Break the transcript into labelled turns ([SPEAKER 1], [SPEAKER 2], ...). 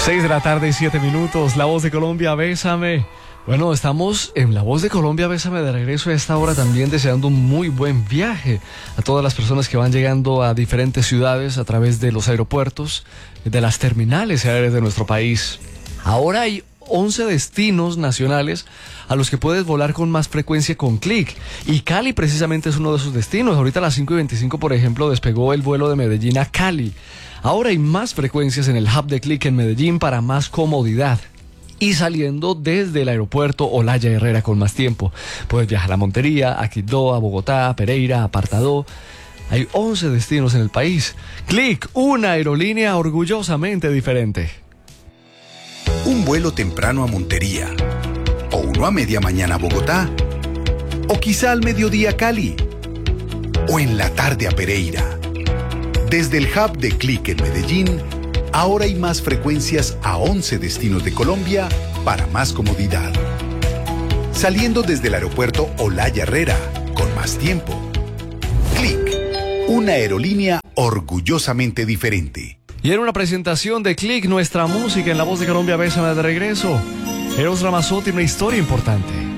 [SPEAKER 1] 6 de la tarde y 7 minutos, La Voz de Colombia, Bésame. Bueno, estamos en La Voz de Colombia, Bésame, de regreso a esta hora, también deseando un muy buen viaje a todas las personas que van llegando a diferentes ciudades a través de los aeropuertos, de las terminales aéreas de nuestro país. Ahora hay 11 destinos nacionales a los que puedes volar con más frecuencia con Click, y Cali precisamente es uno de esos destinos. Ahorita a las 5:25, por ejemplo, despegó el vuelo de Medellín a Cali. Ahora hay más frecuencias en el hub de Click en Medellín para más comodidad, y saliendo desde el aeropuerto Olaya Herrera con más tiempo. Puedes viajar a Montería, a Quibdó, a Bogotá, a Pereira, a Apartadó. Hay 11 destinos en el país. Click, una aerolínea orgullosamente diferente.
[SPEAKER 2] Un vuelo temprano a Montería, o uno a media mañana a Bogotá, o quizá al mediodía a Cali, o en la tarde a Pereira. Desde el hub de Click en Medellín, ahora hay más frecuencias a 11 destinos de Colombia para más comodidad. Saliendo desde el aeropuerto Olaya Herrera, con más tiempo. Click, una aerolínea orgullosamente diferente.
[SPEAKER 1] Y era una presentación de Click, nuestra música en La Voz de Colombia, Bésame, de regreso. Eros Ramazzotti, una historia importante.